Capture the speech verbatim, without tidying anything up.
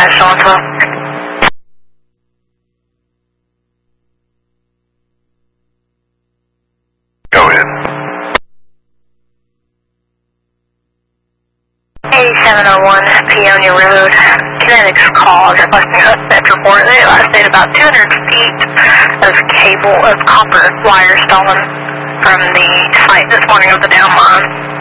dispatch on twelve. Go ahead. eighty-seven oh one Peonia Road. Kinetics called requesting a dispatch report. They last stayed about two hundred feet of cable, of copper wire stolen from the site this morning of the down line.